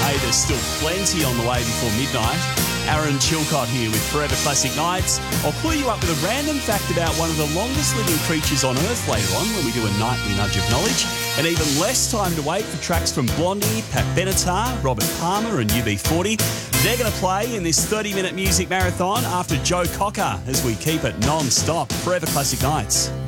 Hey, there's still plenty on the way before midnight. Aaron Chilcott here with Forever Classic Nights. I'll clue you up with a random fact about one of the longest living creatures on Earth later on when we do a nightly nudge of knowledge. And even less time to wait for tracks from Blondie, Pat Benatar, Robert Palmer and UB40. They're going to play in this 30-minute music marathon after Joe Cocker as we keep it non-stop. Forever Classic Nights.